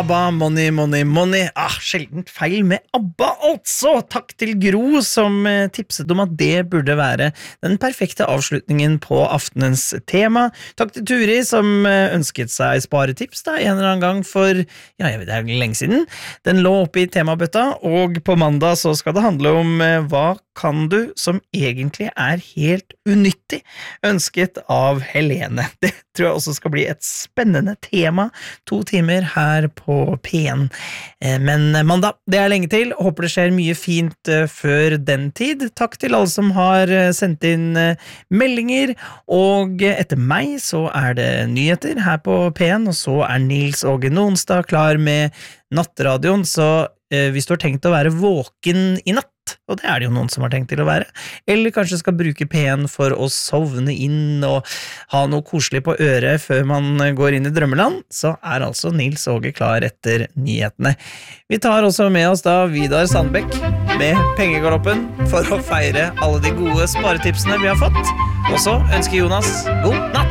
ABBA, money, money, money. Sjeldent feil med ABBA, altså. Takk til Gro, som tipset om at det burde være den perfekte avslutningen på aftenens tema. Takk til Turi, som ønsket seg sparetips da, en eller annen gang for, jeg vet det er lenge siden. Den lå oppe i temabøtta, og på mandag så skal det handle om hva kan du som egentlig er helt unyttig, ønsket av Helene. Det tror jeg også skal bli et spennende tema, 2 timer her på P1. Men mandag, det er lenge til, håper det skjer mye fint før den tid. Takk til alle som har sendt inn meldinger, og etter meg så er det nyheter her på P1, og så er Nils Åge Nonstad klar med nattradioen, så hvis du har tenkt å være våken i natt, og det er det jo noen som har tenkt til å være, eller kanskje skal bruke P1 for å sovne inn og ha noe koselig på øret før man går inn i drømmeland, så er altså Nils Åge klar etter nyhetene. Vi tar også med oss da Vidar Sandbekk med Pengegaloppen for å feire alle de gode sparetipsene vi har fått, og så ønsker Jonas god natt!